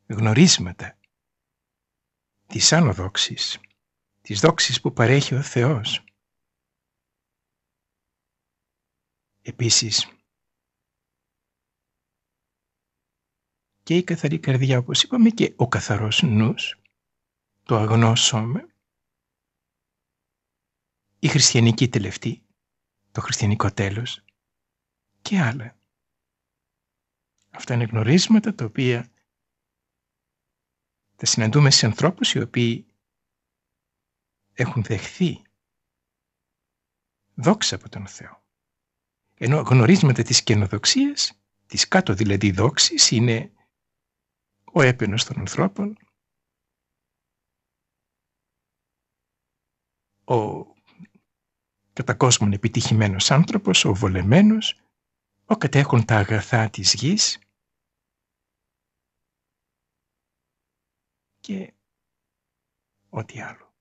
γνωρίσματα της άνω δόξης, της δόξης που παρέχει ο Θεός. Επίσης, και η καθαρή καρδιά, όπως είπαμε, και ο καθαρός νους, το αγνό σώμα, η χριστιανική τελευτή, το χριστιανικό τέλος και άλλα. Αυτά είναι γνωρίσματα τα οποία τα συναντούμε σε ανθρώπους οι οποίοι έχουν δεχθεί δόξα από τον Θεό. Ενώ γνωρίσματα της καινοδοξίας, της κάτω δηλαδή δόξης, είναι ο έπαινος των ανθρώπων, ο κατά κόσμον επιτυχημένος άνθρωπος, ο βολεμένος, ο κατέχον τα αγαθά της γης και ό,τι άλλο.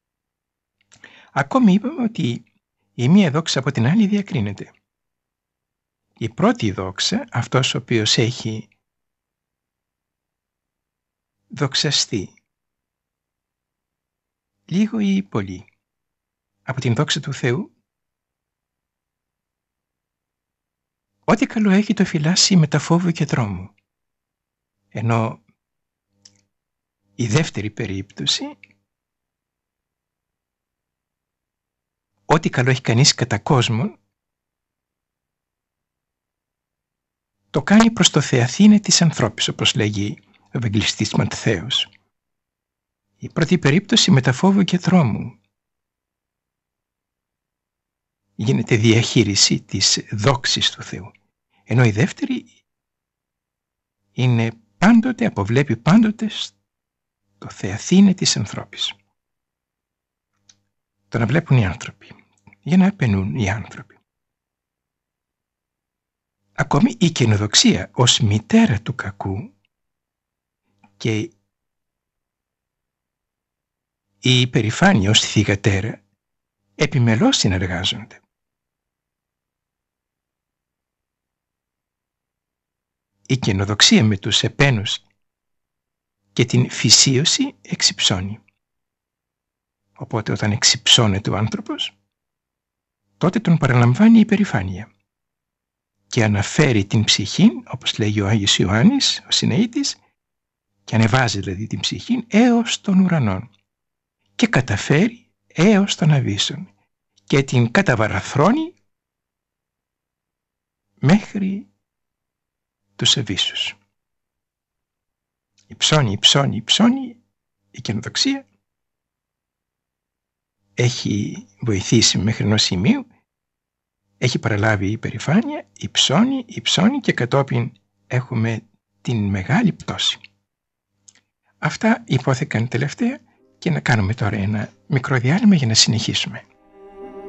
Ακόμη είπαμε ότι η μία δόξα από την άλλη διακρίνεται. Η πρώτη δόξα, αυτός ο οποίος έχει δοξαστεί λίγο ή πολύ από την δόξα του Θεού, ό,τι καλό έχει το φυλάσσει με τα φόβου και τρόμου. Ενώ η δεύτερη περίπτωση, ό,τι καλό έχει κανείς κατά κόσμον, το κάνει προς το θεαθήνε της ανθρώπης, όπως λέγει ο Ευαγγελιστής Ματθαίος. Η πρώτη περίπτωση με τα φόβου και τρόμου. Γίνεται διαχείριση της δόξης του Θεού. Ενώ η δεύτερη είναι πάντοτε, αποβλέπει πάντοτε το θεαθήνε της ανθρώπης. Το να βλέπουν οι άνθρωποι, για να επενούν οι άνθρωποι. Ακόμη η καινοδοξία ως μητέρα του κακού και η υπερηφάνεια ως θυγατέρα επιμελώς συνεργάζονται. Η καινοδοξία με τους επένους και την φυσίωση εξυψώνει. Οπότε όταν εξυψώνεται ο άνθρωπος, τότε τον παραλαμβάνει η υπερηφάνεια και αναφέρει την ψυχή, όπως λέγει ο Άγιος Ιωάννης, ο Συναήτης, και ανεβάζει δηλαδή την ψυχή έως των ουρανών και καταφέρει έως των αβύσσων και την καταβαραθρώνει μέχρι τους αβύσσους. Υψώνει η καινοδοξία, έχει βοηθήσει μέχρι ενός σημείου, έχει παραλάβει η υπερηφάνεια, υψώνει και κατόπιν έχουμε την μεγάλη πτώση. Αυτά υπόθηκαν τελευταία και να κάνουμε τώρα ένα μικρό διάλειμμα για να συνεχίσουμε.